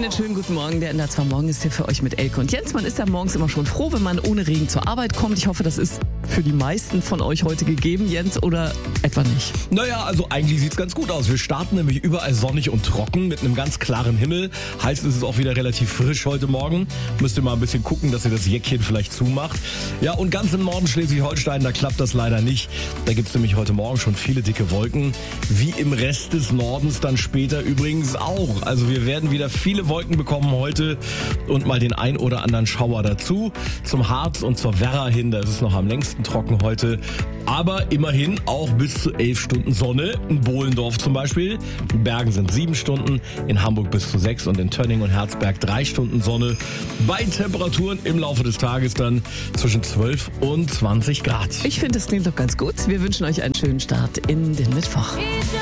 Einen schönen guten Morgen. Der NDR 2 Morgen ist hier für euch mit Elke und Jens. Man ist ja morgens immer schon froh, wenn man ohne Regen zur Arbeit kommt. Ich hoffe, das ist für die meisten von euch heute gegeben, Jens, oder etwa nicht? Naja, also eigentlich sieht's ganz gut aus. Wir starten nämlich überall sonnig und trocken mit einem ganz klaren Himmel. Heißt, es ist auch wieder relativ frisch heute Morgen. Müsst ihr mal ein bisschen gucken, dass ihr das Jäckchen vielleicht zumacht. Ja, und ganz im Norden Schleswig-Holstein, da klappt das leider nicht. Da gibt's nämlich heute Morgen schon viele dicke Wolken. Wie im Rest des Nordens dann später übrigens auch. Also wir werden wieder viele Wolken bekommen heute und mal den ein oder anderen Schauer dazu. Zum Harz und zur Werra hin, da ist es noch am längsten trocken heute. Aber immerhin auch bis zu 11 Stunden Sonne. In Bohlendorf zum Beispiel. In Bergen sind 7 Stunden, in Hamburg bis zu 6 und in Tönning und Herzberg 3 Stunden Sonne. Bei Temperaturen im Laufe des Tages dann zwischen 12 und 20 Grad. Ich finde, das klingt doch ganz gut. Wir wünschen euch einen schönen Start in den Mittwoch.